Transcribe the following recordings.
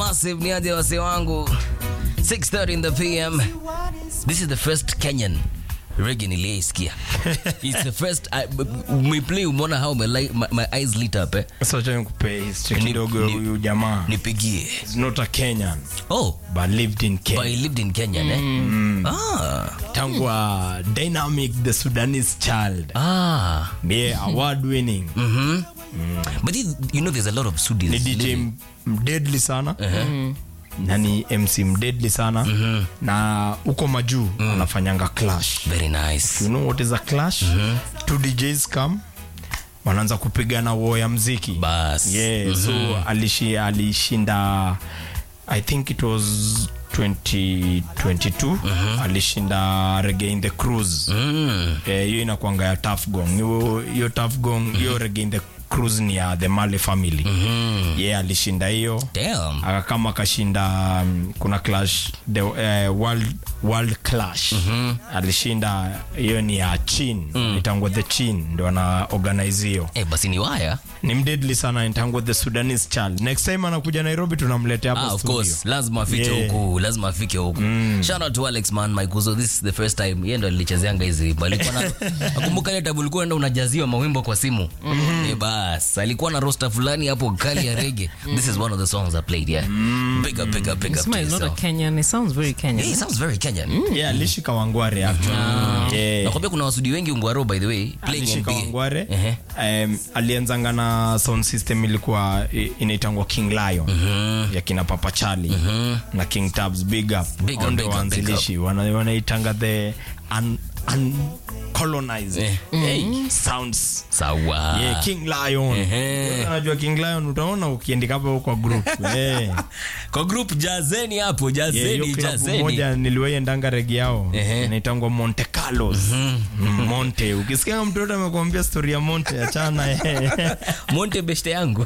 Massive niaje wase wangu. 6:30 in the PM. This is the first Kenyan reggae niliisikia. It's the first we play umeona how my eyes lit up So trying to pay history kidogo huyu jamaa. Nipigie. He's not a Kenyan. Oh, But lived in Kenya. but he lived in Kenya, Tangu Dynamic the Sudanese child. Yeah, award winning. But you know there's a lot of Sudis. Ni DJ deadly sana. Na ni MC deadly sana. Na uko majuu anafanyanga clash. Very nice. You know what is a clash? Two DJs come wanaanza kupigana war ya mziki. Bas. Yeah, so alishinda I think it was 2022 alishinda Reggae in the Cruise. Hiyo inakuanga ya Tough Gong. Hiyo Tough Gong, hiyo Reggae in the Cruise ni ya The Marley family. Yeah, alishinda hiyo. Damn. Akakama kashinda kuna clash the world clash. Alishinda hiyo ni ya Chin. Itangwa the Chin ndio ana organize hiyo. Basi ni waya. Ni mdeadly sana itangwa the Sudanese child. Next time anakuja Nairobi tunamletea hapa of studio. course, lazima afike huko, lazima afike huko. Shout out to Alex man, my kuzo, this is the first time yeye ndo alichezeanga hizi. Alikuwa na nakumbuka ile tabu ulikuwa unajaziwa mawimbo kwa simu. Bas, alikuwa na roster fulani hapo kali ya reggae. This is one of the songs I played, yeah. Big up. This man is not a Kenyan. It sounds very Kenyan. He sounds very Kenyan. Yeah, alishika Wangware actually. Yeah. Nakwambia kuna wasudi wengi Ungwaro by the way, playing Alishika NBA. Wangware. Alianzanga na sound system ilikuwa inaitangwa King Lion. Ya kina Papa Charlie na King Tabs. Big up. Big up. Wanzilishi wanaitanga the colonized sounds. Sawa. Yeah, King Lion. Unajua King Lion utaona ukiandika hapo kwa group. Kwa group jazeni hapo, jazeni. Moja niliwaendanga regi yao. Inaitangwa Monte Carlos. Monte. Ukisikia mtoto amekwambia story ya Monte achana Monte beste yangu.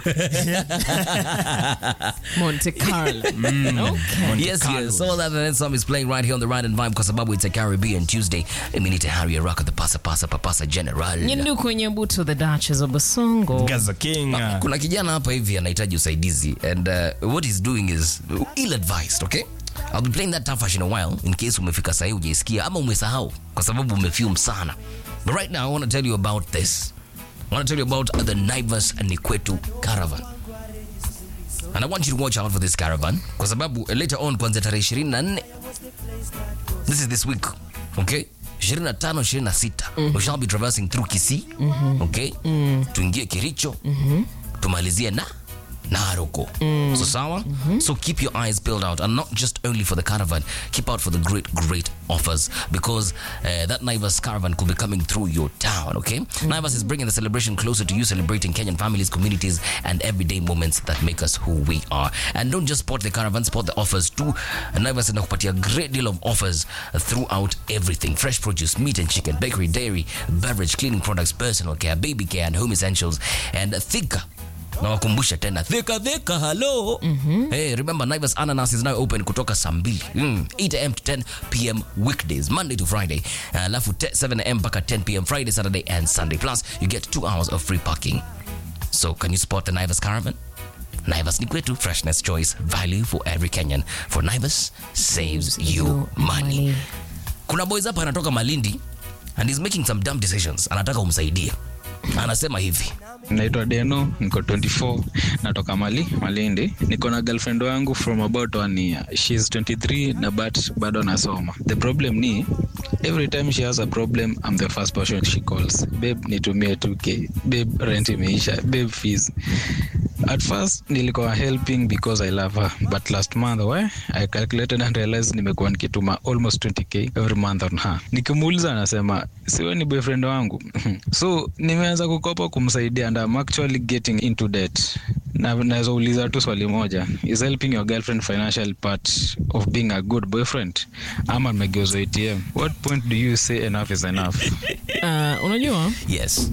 Monte Carlo. Okay. Yes. So that song is playing right here on the Ride and Vibe kwa sababu it's a Caribbean Tuesday. We need to hurry a rock at the pasa general. Nyindu kwenye buto the Duchess of Basongo. Gaza King. Kuna kijana hapa hivi anahitaji usaidizi and what he's doing is ill-advised, okay? I'll be playing that tough in a while in case umefika sahi hujaisikia ama umesahau kwa sababu umefume sana. But right now I want to tell you about this. I want to tell you about the Naivas and Nikwetu caravan. And I want you to watch out for this caravan kwa sababu later on kwanza tarehe 24. This is this week, okay? 25-26 we shall be traversing through Kisii, okay? Tuingie Kericho, tumalizie na Naroko. So sawa? So keep your eyes peeled out, and not just only for the caravan, keep out for the great offers because that Naivas caravan could be coming through your town, okay? Naivas is bringing the celebration closer to you, celebrating Kenyan families, communities, and everyday moments that make us who we are. And don't just spot the caravan, spot the offers too. Naivas inakupatia a great deal of offers throughout everything: fresh produce, meat and chicken, bakery, dairy, beverage, cleaning products, personal care, baby care, and home essentials, and Thika. Nawakumbusha tena Thika hello. Hey, remember Naivas Ananas is now open kutoka saa 2 8 a.m. to 10 p.m. weekdays Monday to Friday, alafu 7 a.m. mpaka 10 p.m. Friday, Saturday and Sunday. Plus you get 2 hours of free parking. So can you spot the Naivas caravan? Naivas ni kwetu, freshness, choice, value for every Kenyan. For Naivas saves you money. Kuna boys hapa anatoka Malindi and he's making some dumb decisions. Anataka umsaidie. Anasema hivi: Naitwa Deno, niko 24, natoka Malindi. Niko na girlfriend wangu from about 1 year. She's 23 na but bado nasoma. The problem ni every time she has a problem, I'm the first person she calls. Babe, nitumie 2k. Babe, rent imeisha. Babe, fees. At first nilikuwa helping because I love her, but last month I calculated and realized nimekuwa nikituma almost 20k every month on her. Nikimuuliza anasema siwe ni boyfriend wangu. So nimeanza kukopa kumsaidia and I'm actually getting into debt. Na naweza uliza tu swali moja: is helping your girlfriend financial part of being a good boyfriend? Ama nimegeuza ATM? What point do you say enough is enough? Unajua? Yes.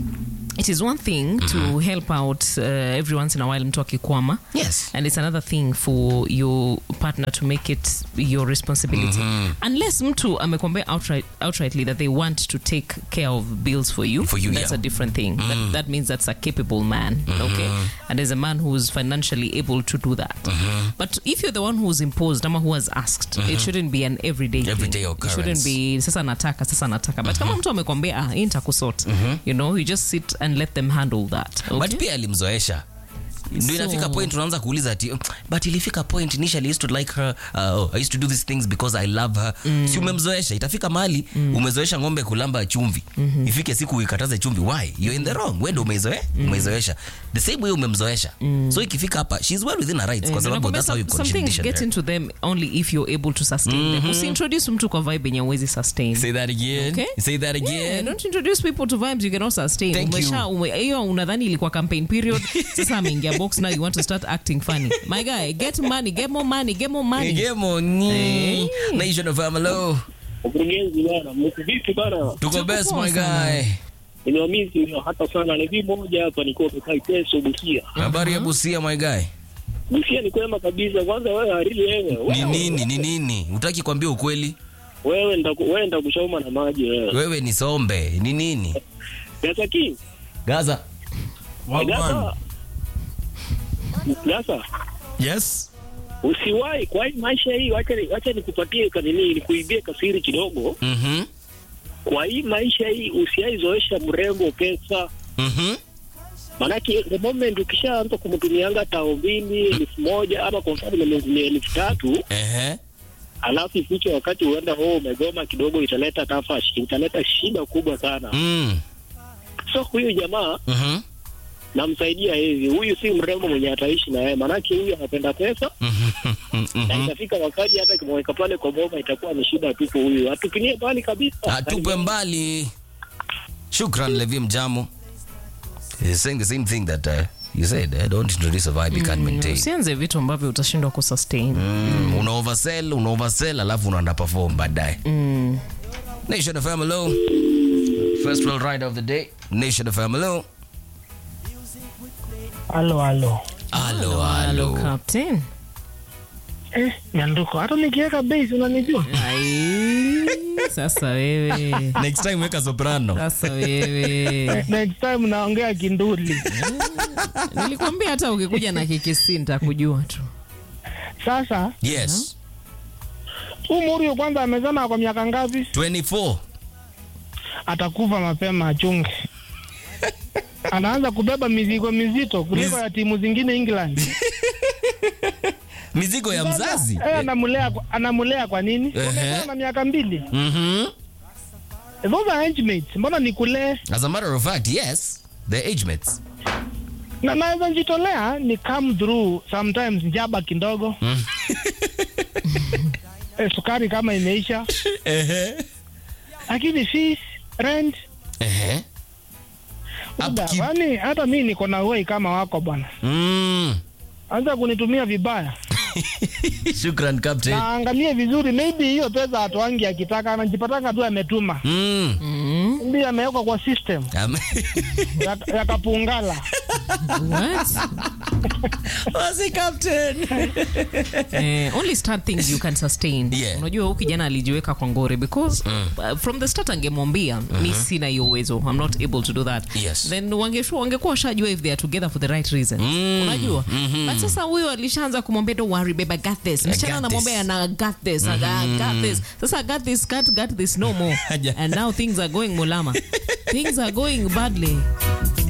It is one thing to help out every once in a while mtu akikwama. Yes. And it's another thing for your partner to make it your responsibility. Unless mtu amekwambia outrightly that they want to take care of bills for you, that's yeah. a different thing. That means that's a capable man, okay? And there's a man who's financially able to do that. But if you're the one who's imposed, ama who has asked, it shouldn't be an everyday occurrence. It shouldn't be sasa nataka. But kama mtu amekwambia hii nitakusort, you know, you just sit and let them handle that. Okay? But pia alimzoesha. Ndio inafika point unaanza kuuliza ati but ilifika point initially I used to like her, I used to do these things because I love her. Si umemzoesha, itafika mahali umezoesha ng'ombe kulamba chumvi. Ifike siku ikataze chumvi, why? You're in the wrong. Wewe ndio umezoesha. The same way umemzoesha. So ikifika hapa she's well within her rights kwa sababu that's how you condition her. Something get into them only if you're able to sustain them. Usintroduce mtu kwa vibe yenye huwezi sustain. Say that again. Okay? Say that again. Yeah, don't introduce people to vibes you cannot sustain. Hiyo unadhani ilikuwa campaign period. Sasa ameingia box now you want to start acting funny. My guy, get money, get more money, get more money. Get money. Nation of Amalo. Mkurugenzi bana, mko vipi bana? Tuko best my guy. Nimewamisi hata sana levi moja hapa niko kwa Iteso Busia. Habari ya Busia my guy. Busia ni kwema kabisa. Kwanza wewe harili wewe. Ni nini? Utaki kuambia ukweli? Wewe ndakushoma na maji wewe. Wewe ni sombe. Ni nini? Gaza King. Gaza. Gaza. Yes. Usiwahi kwa hii maisha hii, wacha nikupatie kanini, nikuibie kasiri kidogo. Kwa hii maisha hii usiaizoesha mrembo pesa. Manake the moment ukishaanza kumtumianga tao 2, 1,000 ama kwa mfano ni 3,000. Alafu ifiche wakati uenda umegoma kidogo, italeta tafash, italeta shida kubwa sana. So huyu jamaa namsaidia hivi, huyu si mrembo mwenye ataishi na yeye, manake huyu anapenda pesa. Na itafika wakati hata kimweka pale kwa boma itakuwa ni shida tu kwa huyu. Atupinie mbali kabisa. Atupe mbali. Shukran Levi Mjamo. He's saying the same thing that you said. Don't introduce a vibe you can't maintain. Usianze vitu ambavyo utashindwa kusustain. Una oversell alafu una underperform baadaye. Nation of Amalo. First world ride of the day. Nation of Amalo. Hello captain. Nyanduko, hata nikiweka bass unanijua? Sasa wewe. Next time weka soprano. Sasa wewe. Next time naongea kinduli. Nilikwambia hata ukikuja na kikisi nitakujua tu. Sasa? Yes. Umuri kwanza amezana kwa miaka ngapi? 24. Atakufa mapema achunge. Anaanza kubeba mizigo mizito kuliko ya timu zingine England. Mizigo ya mzazi. Anamulea kwa nini? Na miaka 2. Those are age mates. Mbona nikule? As a matter of fact, yes. They're age mates. Na naweza njitolea ni come through sometimes njaba kidogo. Sukari kama imeisha. Lakini fees, rent. Wani hata mimi niko na wewe kama wako bwana. Anza kunitumia vibaya. Shukran captain. Naangalia vizuri, maybe hiyo pesa atoangi akitaka anajipatanga tu ametuma. Ndio ameweka kwa system. Yakapungala. What? Was it captain? Only start things you can sustain. Yeah. Unajua huyu kijana alijiweka kwa ngore because from the start angemwambia mimi sina hiyo uwezo, I'm not able to do that. Yes. Then wangekuwa shajua if they are together for the right reason. Unajua? But sasa huyu alishaanza kumwambia don't worry babe, I got this. Msichana anamwambia na got this, I got this. Sasa I got this, can't got this no more. And now things are going mulama. Things are going badly.